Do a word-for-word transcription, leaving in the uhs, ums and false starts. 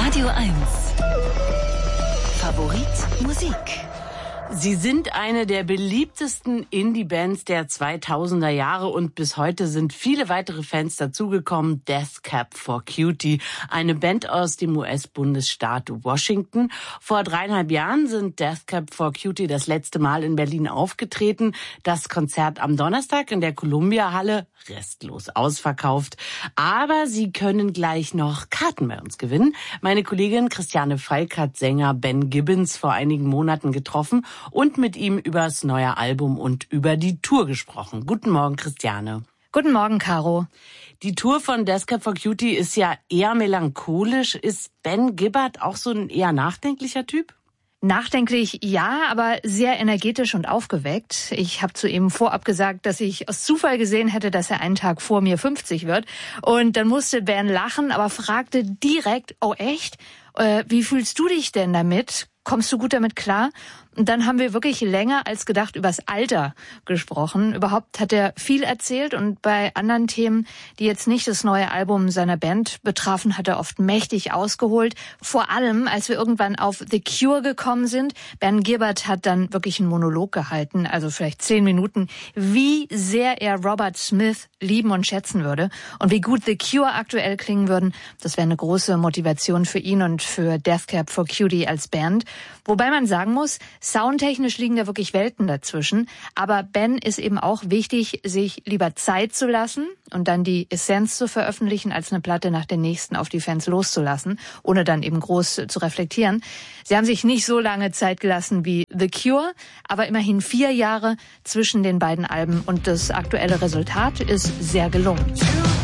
Radio eins. Favorit Musik. Sie sind eine der beliebtesten Indie-Bands der zweitausender Jahre und bis heute sind viele weitere Fans dazugekommen. Death Cab for Cutie, eine Band aus dem U S-Bundesstaat Washington. Vor dreieinhalb Jahren sind Death Cab for Cutie das letzte Mal in Berlin aufgetreten. Das Konzert am Donnerstag in der Columbia-Halle restlos ausverkauft. Aber Sie können gleich noch Karten bei uns gewinnen. Meine Kollegin Christiane Falk hat Sänger Ben Gibbons vor einigen Monaten getroffen und mit ihm über das neue Album und über die Tour gesprochen. Guten Morgen, Christiane. Guten Morgen, Caro. Die Tour von Death Cab for Cutie ist ja eher melancholisch. Ist Ben Gibbons auch so ein eher nachdenklicher Typ? Nachdenklich, ja, aber sehr energetisch und aufgeweckt. Ich habe zu ihm vorab gesagt, dass ich aus Zufall gesehen hätte, dass er einen Tag vor mir fünfzig wird. Und dann musste Ben lachen, aber fragte direkt, oh echt? Äh, wie fühlst du dich denn damit? Kommst du gut damit klar? Und dann haben wir wirklich länger als gedacht übers Alter gesprochen. Überhaupt hat er viel erzählt und bei anderen Themen, die jetzt nicht das neue Album seiner Band betrafen, hat er oft mächtig ausgeholt. Vor allem, als wir irgendwann auf The Cure gekommen sind. Ben Gibbons hat dann wirklich einen Monolog gehalten, also vielleicht zehn Minuten, wie sehr er Robert Smith lieben und schätzen würde und wie gut The Cure aktuell klingen würden. Das wäre eine große Motivation für ihn und für Death Cab for Cutie als Band. Wobei man sagen muss, soundtechnisch liegen da wirklich Welten dazwischen. Aber Ben ist eben auch wichtig, sich lieber Zeit zu lassen und dann die Essenz zu veröffentlichen, als eine Platte nach der nächsten auf die Fans loszulassen, ohne dann eben groß zu reflektieren. Sie haben sich nicht so lange Zeit gelassen wie The Cure, aber immerhin vier Jahre zwischen den beiden Alben und das aktuelle Resultat ist sehr gelungen.